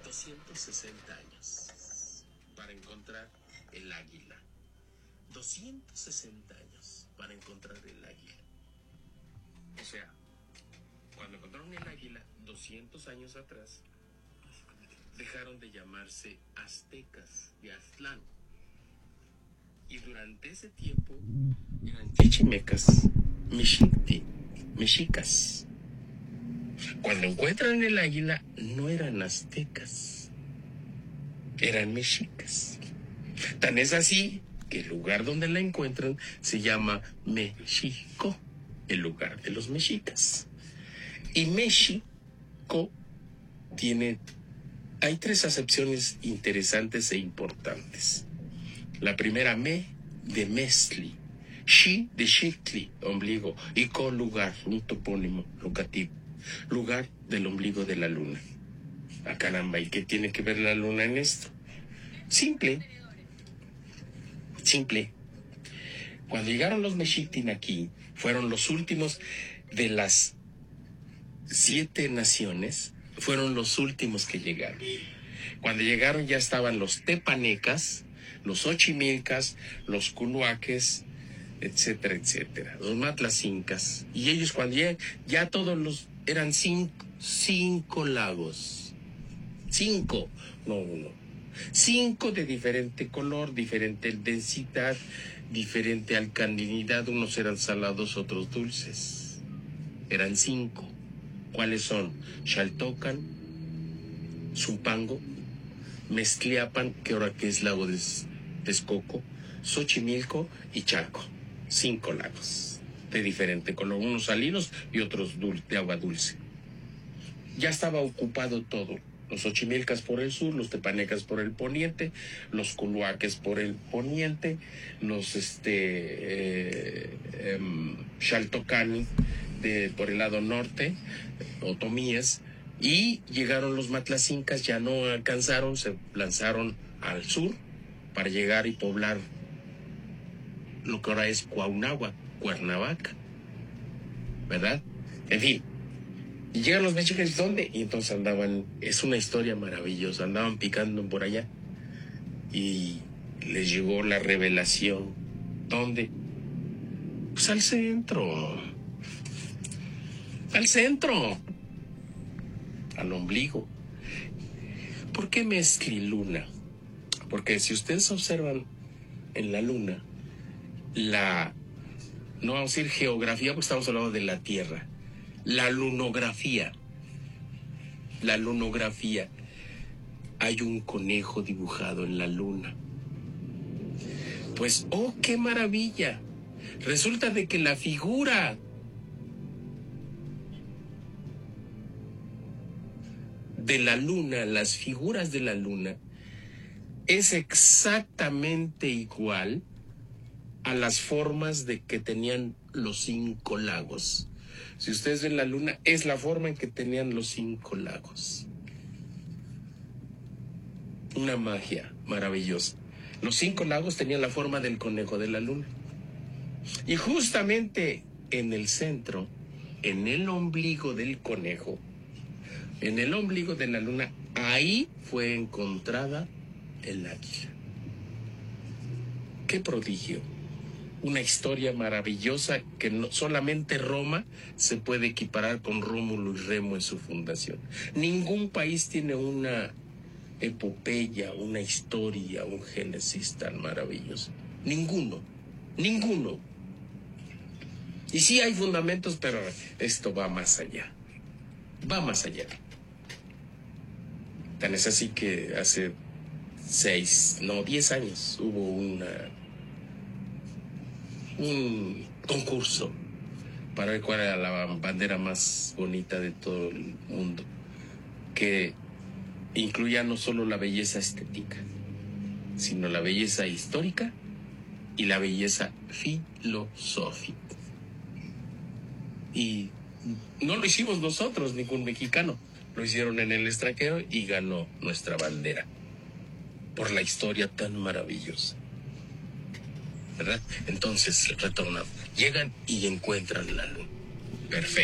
260 años para encontrar el águila. 260 años para encontrar el águila. O sea, cuando encontraron el águila, 200 años atrás, dejaron de llamarse aztecas de Aztlán. Y durante ese tiempo eran chichimecas, mexicas. Cuando encuentran el águila, no eran aztecas, eran mexicas. Tan es así que el lugar donde la encuentran se llama México, el lugar de los mexicas. Y México hay tres acepciones interesantes e importantes. La primera, de mezcli, xi de xictli, ombligo, y co, lugar, un topónimo locativo, lugar del ombligo de la luna. Ah, caramba, ¿y qué tiene que ver la luna en esto? Simple. Cuando llegaron los mexictin aquí, fueron los últimos de las 7 naciones, fueron los últimos que llegaron. Cuando llegaron ya estaban los tepanecas, los ochimilcas, los culuaques, etcétera, etcétera, los matlacincas. Y ellos cuando llegan, ya todos eran 5 lagos. 5, no 1. 5 de diferente color, diferente densidad, diferente alcalinidad. Unos eran salados, otros dulces. Eran 5. ¿Cuáles son? Xaltocan, Zumpango, Meztliapan, que ahora que es lago de Texcoco, Xochimilco y Chalco. 5 lagos de diferente color, unos salinos y otros de agua dulce. Ya estaba ocupado todo. Los Xochimilcas por el sur, los tepanecas por el poniente, los culuaques por el poniente, los Xaltocani por el lado norte, otomíes, y llegaron los matlacincas, ya no alcanzaron, se lanzaron al sur para llegar y poblar lo que ahora es Cuauhnáhuac, Cuernavaca, ¿verdad? En fin, y llegan los mexicas, ¿dónde? Y entonces andaban, es una historia maravillosa, andaban picando por allá y les llegó la revelación. ¿Dónde? Pues al centro, al ombligo. ¿Por qué mezcliluna? Porque si ustedes observan en la luna, no vamos a decir geografía porque estamos hablando de la Tierra, la lunografía, hay un conejo dibujado en la luna. Pues, ¡oh, qué maravilla! Resulta de que la figura de la luna, las figuras de la luna, es exactamente igual a las formas de que tenían los 5 lagos. Si ustedes ven la luna, es la forma en que tenían los 5 lagos. Una magia maravillosa. Los 5 lagos tenían la forma del conejo de la luna. Y justamente en el centro, en el ombligo del conejo, en el ombligo de la luna, ahí fue encontrada el águila. ¡Qué prodigio! Una historia maravillosa que solamente Roma se puede equiparar con Rómulo y Remo en su fundación. Ningún país tiene una epopeya, una historia, un génesis tan maravilloso. Ninguno. Y sí hay fundamentos, pero esto va más allá. Tan es así que hace 10 años hubo un concurso para ver cuál era la bandera más bonita de todo el mundo, que incluía no solo la belleza estética, sino la belleza histórica y la belleza filosófica. Y no lo hicimos nosotros, ningún mexicano, lo hicieron en el extranjero y ganó nuestra bandera por la historia tan maravillosa, ¿verdad? Entonces retornan, llegan y encuentran la luna. Perfecto.